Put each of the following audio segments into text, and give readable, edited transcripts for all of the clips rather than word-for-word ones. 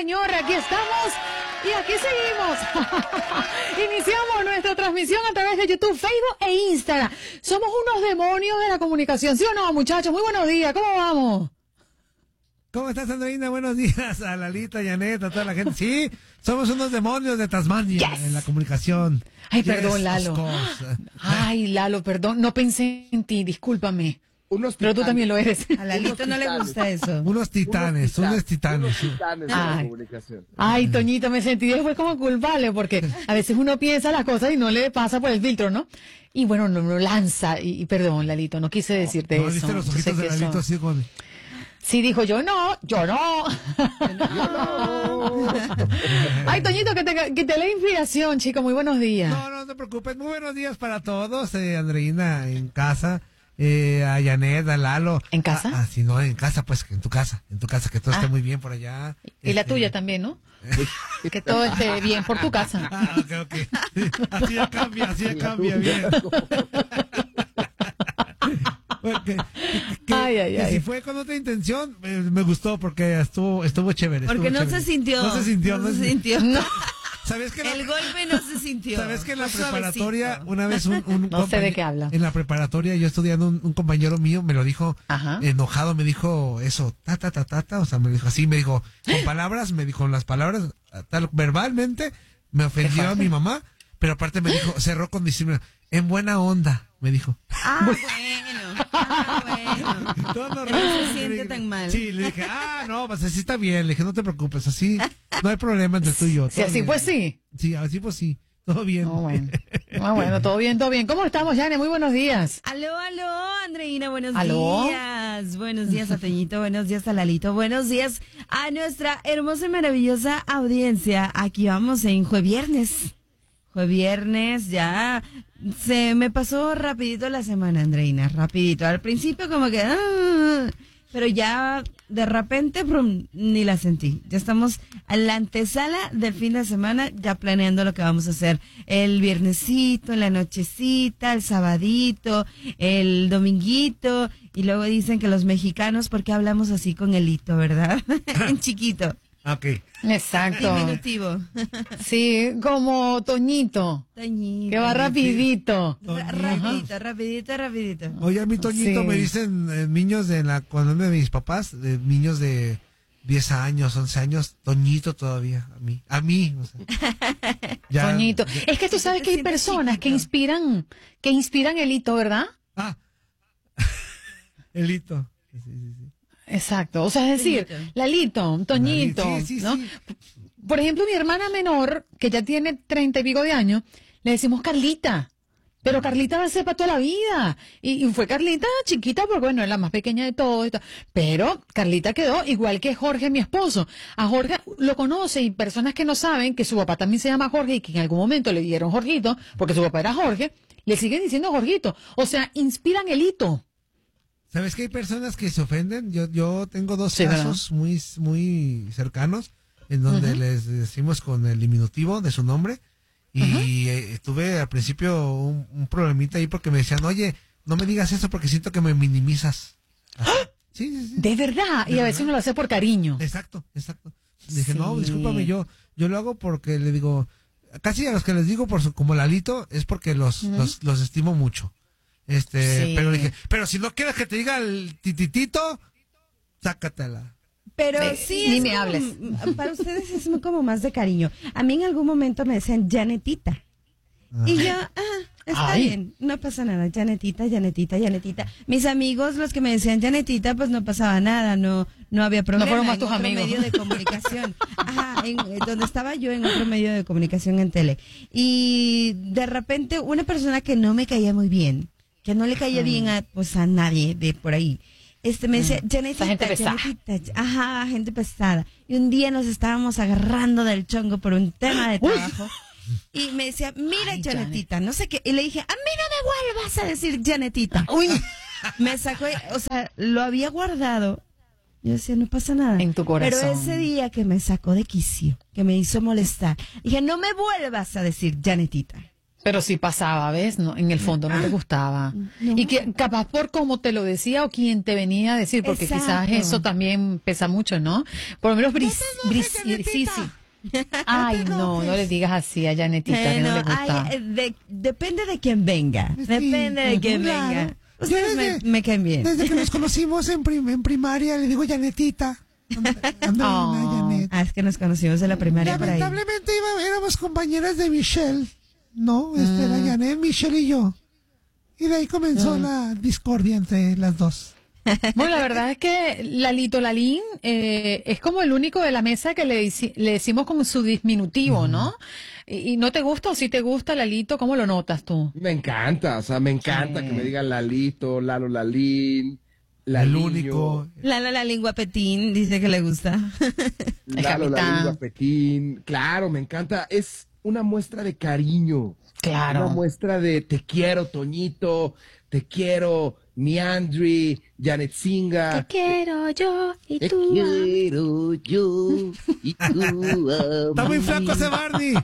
señor, aquí estamos y aquí seguimos. Iniciamos nuestra transmisión a través de YouTube, Facebook e Instagram. Somos unos demonios de la comunicación, ¿sí o no, muchachos? Muy buenos días, ¿cómo vamos? ¿Cómo estás, Andreina? Buenos días a Lalita, Janet, a toda la gente. Sí, somos unos demonios de Tasmania en la comunicación. Ay, perdón, Lalo. Ay, Lalo, perdón, no pensé en ti, discúlpame. Pero tú también lo eres. A Lalito no le gusta eso. Unos titanes. Unos titanes de la comunicación. Ay, Toñito, me sentí después como culpable porque a veces uno piensa las cosas y no le pasa por el filtro, ¿no? Y bueno, no lo lanza. Y perdón, Lalito, no quise decirte eso. ¿Viste los ojitos de Lalito así con...? Sí, dijo, yo no. Ay, Toñito, que te dé inspiración, chico, muy buenos días. No te preocupes, muy buenos días para todos, Andreina, en casa, a Janet, a Lalo. ¿En casa? Sí, no, en casa, pues, en tu casa, que todo esté muy bien por allá. Y la tuya también, ¿no? Que todo esté bien por tu casa. Ok. Así ya cambia bien. Que si fue con otra intención, me gustó porque estuvo chévere. Porque no se sintió. No se sintió. No. ¿Sabes que el golpe no se sintió? ¿Sabes que en la preparatoria, una vez no sé de qué habla. En la preparatoria, yo estudiando, un compañero mío me lo dijo, enojado, me dijo eso, o sea, me dijo así, me dijo, con palabras, me dijo, con las palabras, tal, verbalmente, me ofendió a mi mamá, pero aparte me dijo, cerró con disciplina, en buena onda, me dijo. Bueno. No se siente tan mal. Sí, le dije, no, pues así está bien. Le dije, no te preocupes, así no hay problema entre tú y yo. Sí, así bien. pues sí. Sí, así pues sí. Todo bien. Bueno, todo bien. ¿Cómo estamos, Jane? Muy buenos días. Aló, Andreina, buenos días. Buenos días a Toñito, buenos días a Lalito, buenos días a nuestra hermosa y maravillosa audiencia. Aquí vamos en Jueviernes. Jueviernes, ya se me pasó rapidito la semana, Andreina, rapidito. Al principio como que, pero ya de repente ni la sentí. Ya estamos en la antesala del fin de semana, ya planeando lo que vamos a hacer el viernesito, la nochecita, el sabadito, el dominguito. Y luego dicen que los mexicanos, ¿por qué hablamos así con el hito, verdad? En chiquito. Okay. Exacto. Diminutivo. Sí, como Toñito. Que va rapidito. Rapidito. Oye, a mi Toñito me dicen niños cuando de mis papás, niños de 10 años, 11 años, Toñito todavía, a mí. O sea, Toñito. Es que tú sabes que hay personas que inspiran el hito, ¿verdad? El hito. Sí. Exacto, o sea, es decir, Lalito, Toñito, ¿no? Sí. Por ejemplo, mi hermana menor, que ya tiene 30 y pico de años, le decimos Carlita, pero Carlita va a ser para toda la vida, y fue Carlita chiquita, porque bueno, es la más pequeña de todo, pero Carlita quedó igual que Jorge, mi esposo. A Jorge lo conoce, y personas que no saben que su papá también se llama Jorge, y que en algún momento le dieron Jorgito, porque su papá era Jorge, le siguen diciendo Jorgito, o sea, inspiran el hito. ¿Sabes que hay personas que se ofenden? Yo tengo dos casos muy cercanos en donde les decimos con el diminutivo de su nombre y tuve al principio un problemita ahí porque me decían, oye, no me digas eso porque siento que me minimizas. Sí. ¿De verdad? Y a veces uno lo hace por cariño. Exacto. Dije, no, discúlpame, yo lo hago porque le digo, casi a los que les digo como Lalito es porque los estimo mucho. Pero dije, pero si no quieres que te diga el tititito, sácatela. Pero sí, ni me hables. Para ustedes es como más de cariño. A mí en algún momento me decían Janetita. Y yo, está bien, no pasa nada, Janetita. Mis amigos, los que me decían Janetita, pues no pasaba nada, no había problema. No fueron más tus amigos. Medio de comunicación. Donde estaba yo en otro medio de comunicación en tele. Y de repente una persona que no me caía muy bien, que no le caía bien a nadie de por ahí. Me decía, Janetita, gente pesada. Gente pesada. Y un día nos estábamos agarrando del chongo por un tema de trabajo. Y me decía, mira, Janetita, no sé qué. Y le dije, a mí no me vuelvas a decir Janetita. Me sacó, o sea, lo había guardado. Yo decía, no pasa nada. En tu corazón. Pero ese día que me sacó de quicio, que me hizo molestar, dije, no me vuelvas a decir Janetita. Pero sí pasaba, ¿ves? No, en el fondo no te gustaba. No. Y que capaz por como te lo decía o quien te venía a decir, porque quizás eso también pesa mucho, ¿no? Por lo menos sí. Ay, no le digas así a Janetita, que no le gusta. Depende de quién venga. Depende de quién venga. Ustedes me caen bien. Desde que nos conocimos en primaria, le digo Janetita. Es que nos conocimos en la primaria por ahí. Lamentablemente éramos compañeras de Michelle. No, era Janet, Michelle y yo. Y de ahí comenzó la discordia entre las dos. Bueno, la verdad es que Lalito Lalín es como el único de la mesa que le decimos como su diminutivo, ¿no? ¿Y no te gusta o si te gusta, Lalito? ¿Cómo lo notas tú? Me encanta, que me digan Lalito, Lalo Lalín. El único. Lalo Lalín Guapetín, dice que le gusta. Lalo Lalín Guapetín. Claro, me encanta. Es una muestra de cariño. Claro. Una muestra de te quiero, Toñito, te quiero, Miandri, Janetzinga. Te quiero yo y te tú. Te quiero yo y tú. Está muy flaco ese Barney.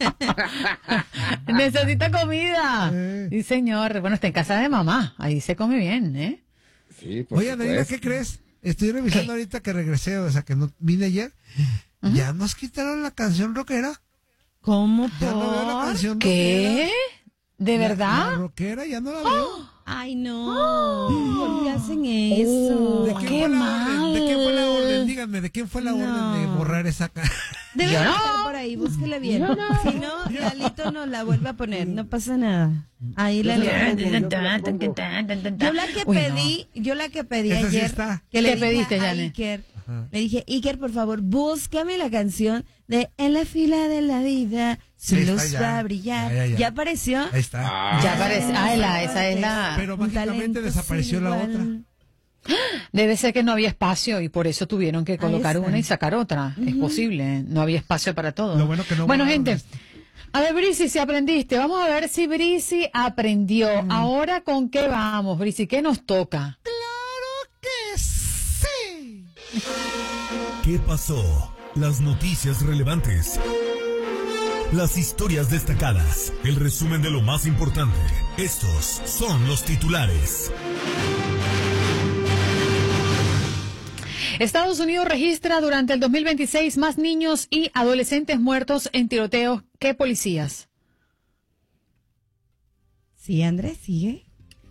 Necesita comida. Sí, señor. Bueno, está en casa de mamá. Ahí se come bien, ¿eh? Sí, oye, Adelina, ¿qué crees? Estoy revisando ahorita que regresé, o sea, que no vine ayer. Ya nos quitaron la canción rockera. ¿Cómo? Ya no veo la canción ¿Qué? ¿De verdad? La rockera ya no la veo. Ay, no. ¿Por qué hacen eso? ¡Qué mal! ¿De quién fue la orden? Díganme, ¿de quién fue la orden de borrar esa canción? Debe estar por ahí, búsquela bien. Si no, Lalito nos la vuelve a poner, no pasa nada. Ahí la Yo la que pedí esa ayer, sí que le pediste, a Iker, le dije, Iker, por favor, búscame la canción de En la fila de la vida, su luz va a brillar. Ya apareció. Ahí está. Ya aparece. Esa es la... Pero mágicamente desapareció la otra. Debe ser que no había espacio y por eso tuvieron que colocar una y sacar otra. Es posible, no había espacio para todo. Lo bueno que no. Bueno, gente, a ver, Brisi, si aprendiste, vamos a ver si Brisi aprendió. Ahora, ¿con qué vamos, Brisi? ¿Qué nos toca? ¡Claro que sí! ¿Qué pasó? Las noticias relevantes. Las historias destacadas. El resumen de lo más importante. Estos son los titulares. Estados Unidos registra durante el 2026 más niños y adolescentes muertos en tiroteos que policías. Sí, Andrés, sigue.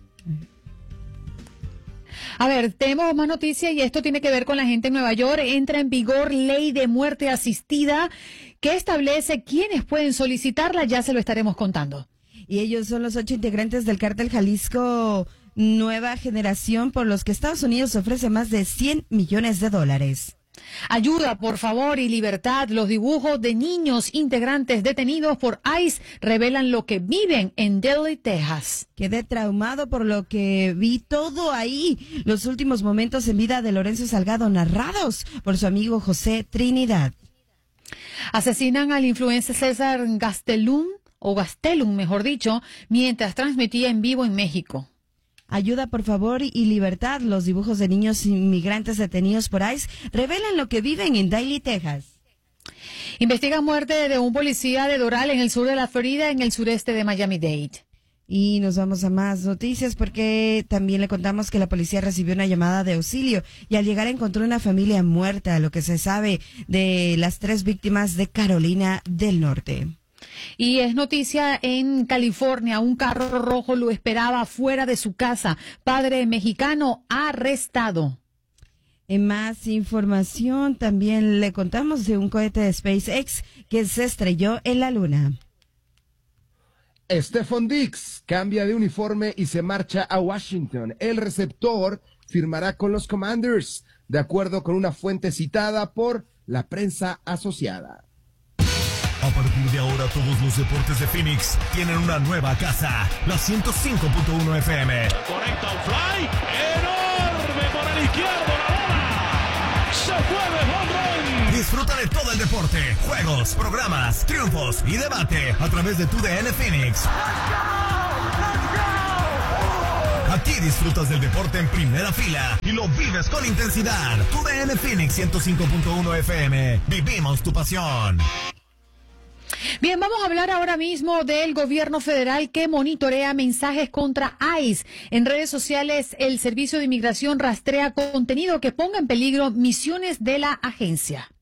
A ver, tenemos más noticias y esto tiene que ver con la gente en Nueva York. Entra en vigor ley de muerte asistida que establece quiénes pueden solicitarla. Ya se lo estaremos contando. Y ellos son los 8 integrantes del cártel Jalisco Nueva Generación, por los que Estados Unidos ofrece más de $100 millones. Ayuda, por favor, y libertad. Los dibujos de niños integrantes detenidos por ICE revelan lo que viven en Delhi, Texas. Quedé traumado por lo que vi todo ahí. Los últimos momentos en vida de Lorenzo Salgado narrados por su amigo José Trinidad. Asesinan al influencer César Gastelum, mejor dicho, mientras transmitía en vivo en México. Ayuda, por favor, y libertad. Los dibujos de niños inmigrantes detenidos por ICE revelan lo que viven en Delhi, Texas. Investigan muerte de un policía de Doral en el sur de la Florida, en el sureste de Miami-Dade. Y nos vamos a más noticias porque también le contamos que la policía recibió una llamada de auxilio y al llegar encontró una familia muerta, lo que se sabe de las 3 víctimas de Carolina del Norte. Y es noticia en California, un carro rojo lo esperaba fuera de su casa. Padre mexicano arrestado. En más información, también le contamos de un cohete de SpaceX que se estrelló en la Luna. Stephon Diggs cambia de uniforme y se marcha a Washington. El receptor firmará con los Commanders, de acuerdo con una fuente citada por la prensa asociada. A partir de ahora, todos los deportes de Phoenix tienen una nueva casa, la 105.1 FM. Conecta un fly enorme por el izquierdo, la bola se fue de home run. Disfruta de todo el deporte, juegos, programas, triunfos y debate a través de TUDN Phoenix. Aquí disfrutas del deporte en primera fila y lo vives con intensidad. TUDN Phoenix 105.1 FM. Vivimos tu pasión. Bien, vamos a hablar ahora mismo del gobierno federal que monitorea mensajes contra ICE. En redes sociales, el Servicio de Inmigración rastrea contenido que ponga en peligro misiones de la agencia.